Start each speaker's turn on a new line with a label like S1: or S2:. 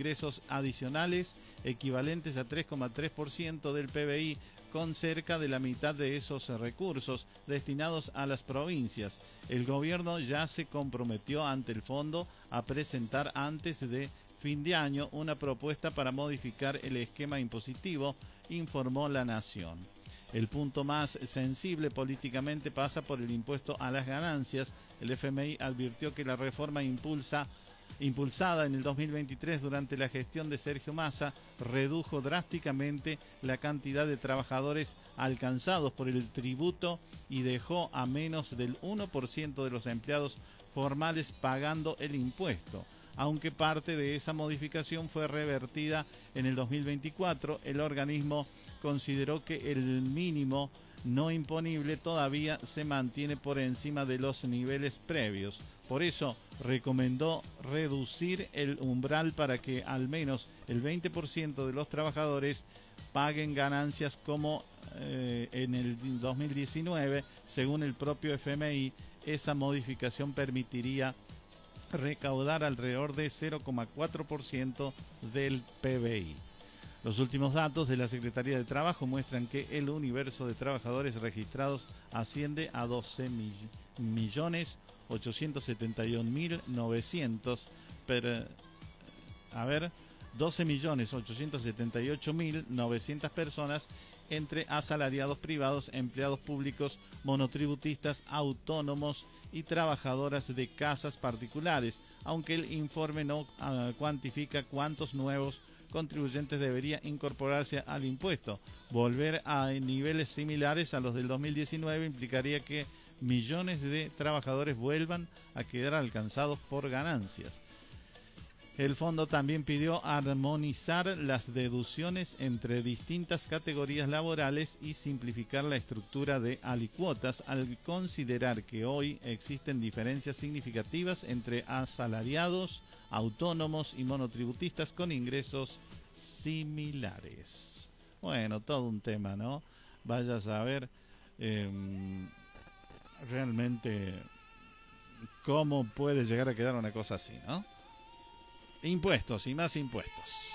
S1: ingresos adicionales equivalentes a 3,3% del PBI, con cerca de la mitad de esos recursos destinados a las provincias. El gobierno ya se comprometió ante el fondo a presentar antes de fin de año una propuesta para modificar el esquema impositivo, informó La Nación. El punto más sensible políticamente pasa por el impuesto a las ganancias. El FMI advirtió que la reforma impulsada en el 2023 durante la gestión de Sergio Massa redujo drásticamente la cantidad de trabajadores alcanzados por el tributo y dejó a menos del 1% de los empleados formales pagando el impuesto. Aunque parte de esa modificación fue revertida en el 2024, el organismo consideró que el mínimo no imponible todavía se mantiene por encima de los niveles previos. Por eso recomendó reducir el umbral para que al menos el 20% de los trabajadores paguen ganancias como en el 2019. Según el propio FMI, esa modificación permitiría recaudar alrededor de 0,4% del PBI. Los últimos datos de la Secretaría de Trabajo muestran que el universo de trabajadores registrados asciende a 12.871.900 12.878.900 personas entre asalariados privados, empleados públicos, monotributistas, autónomos y trabajadoras de casas particulares, aunque el informe no cuantifica cuántos nuevos contribuyentes debería incorporarse al impuesto. Volver a niveles similares a los del 2019 implicaría que millones de trabajadores vuelvan a quedar alcanzados por ganancias. El fondo también pidió armonizar las deducciones entre distintas categorías laborales y simplificar la estructura de alicuotas, al considerar que hoy existen diferencias significativas entre asalariados, autónomos y monotributistas con ingresos similares. Bueno, todo un tema, ¿no? Vaya a saber realmente cómo puede llegar a quedar una cosa así, ¿no? Impuestos y más impuestos.